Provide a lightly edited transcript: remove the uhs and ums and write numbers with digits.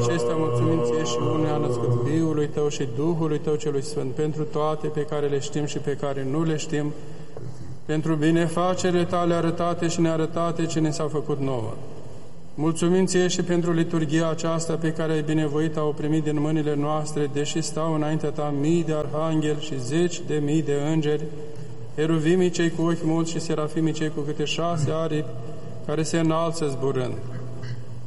acestea mulțumim Ție și unuia născut Fiului Tău și Duhului Tău celui Sfânt, pentru toate pe care le știm și pe care nu le știm, pentru binefacerile Tale arătate și nearătate ce ne s-au făcut nouă. Mulțumim Ție și pentru liturghia aceasta pe care ai binevoit a o primit din mâinile noastre, deși stau înaintea Ta mii de arhangheli și 10.000 de îngeri, heruvimii cei cu ochi mulți și serafimii cei cu câte 6 aripi, care se înalță zburând.